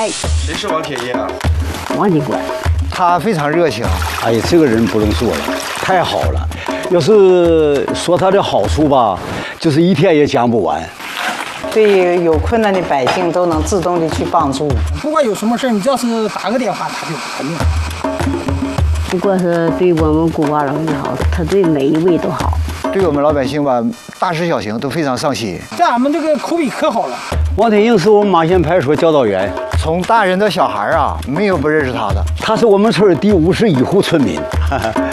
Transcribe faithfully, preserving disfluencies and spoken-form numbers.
来。 谁是王铁一啊？ 王警官， 他非常热情。 哎呀，这个人不能说了，太好了。要是说他的好处吧，就是一天也讲不完。 对于有困难的百姓都能自动的去帮助。 不管有什么事你只要是打个电话，他就肯定好。 不过是对我们孤寡老人好，他对每一位都好。 对我们老百姓吧，大事小情都非常上心。 在俺们这个口碑可好了。 王天英是我们马县派出所教导员， 从大人到小孩啊，没有不认识他的。 他是我们村第五十一户村民。